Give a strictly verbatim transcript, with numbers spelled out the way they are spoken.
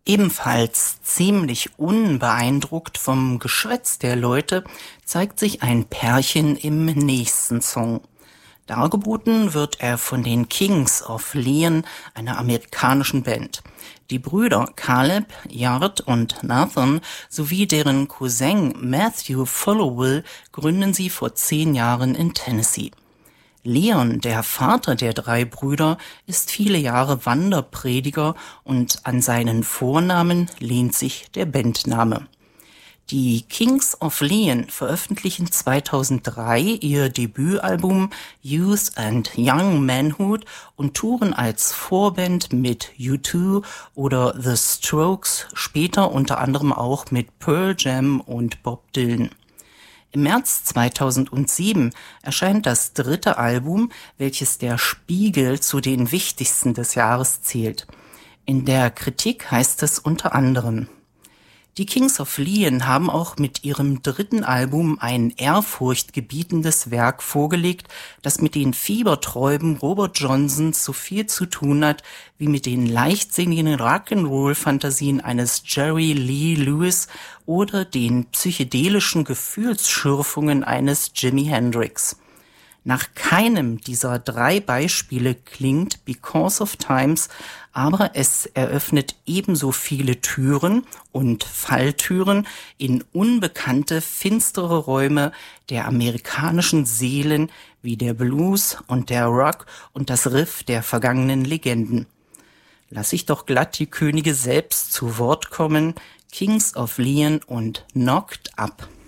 Ebenfalls ziemlich unbeeindruckt vom Geschwätz der Leute zeigt sich ein Pärchen im nächsten Song. Dargeboten wird er von den Kings of Leon, einer amerikanischen Band. Die Brüder Caleb, Yard und Nathan sowie deren Cousin Matthew Followill gründen sie vor zehn Jahren in Tennessee. Leon, der Vater der drei Brüder, ist viele Jahre Wanderprediger und an seinen Vornamen lehnt sich der Bandname. Die Kings of Leon veröffentlichen zweitausenddrei ihr Debütalbum Youth and Young Manhood und touren als Vorband mit U zwei oder The Strokes, später unter anderem auch mit Pearl Jam und Bob Dylan. Im März zweitausendsieben erscheint das dritte Album, welches der Spiegel zu den wichtigsten des Jahres zählt. In der Kritik heißt es unter anderem: Die Kings of Leon haben auch mit ihrem dritten Album ein ehrfurchtgebietendes Werk vorgelegt, das mit den Fieberträuben Robert Johnsons so viel zu tun hat, wie mit den leichtsinnigen Rock'n'Roll-Fantasien eines Jerry Lee Lewis oder den psychedelischen Gefühlsschürfungen eines Jimi Hendrix. Nach keinem dieser drei Beispiele klingt Because of Times, aber es eröffnet ebenso viele Türen und Falltüren in unbekannte, finstere Räume der amerikanischen Seelen wie der Blues und der Rock und das Riff der vergangenen Legenden. Lass ich doch glatt die Könige selbst zu Wort kommen, Kings of Leon und Knocked Up.